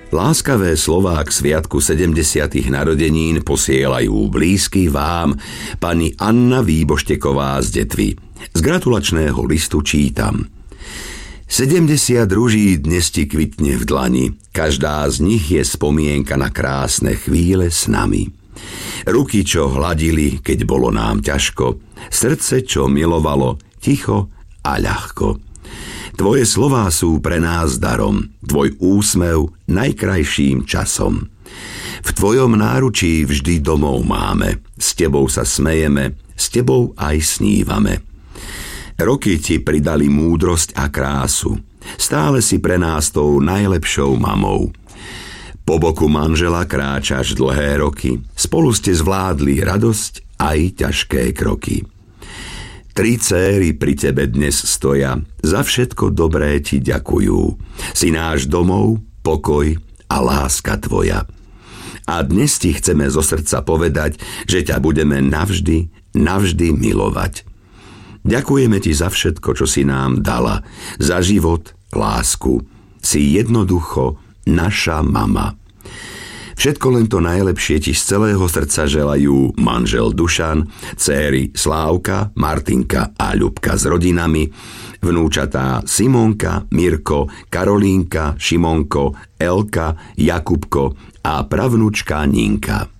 Láskavé slová k sviatku 70. narodenín posielajú blízky vám pani Anna Výbošteková z Detvy. Z gratulačného listu čítam: 70 ruží dnes ti kvitne v dlani, každá z nich je spomienka na krásne chvíle s nami. Ruky, čo hladili, keď bolo nám ťažko, srdce, čo milovalo, ticho a ľahko. Tvoje slová sú pre nás darom, tvoj úsmev najkrajším časom. V tvojom náručí vždy domov máme, s tebou sa smejeme, s tebou aj snívame. Roky ti pridali múdrosť a krásu, stále si pre nás tou najlepšou mamou. Po boku manžela kráčaš dlhé roky, spolu ste zvládli radosť aj ťažké kroky. 3 céry pri tebe dnes stoja, za všetko dobré ti ďakujú. Si náš domov, pokoj a láska tvoja. A dnes ti chceme zo srdca povedať, že ťa budeme navždy milovať. Ďakujeme ti za všetko, čo si nám dala, za život, lásku. Si jednoducho naša mama. Všetko len to najlepšie ti z celého srdca želajú manžel Dušan, céry Slávka, Martinka a Ľubka s rodinami, vnúčatá Simonka, Mirko, Karolínka, Šimonko, Elka, Jakubko a pravnúčka Ninka.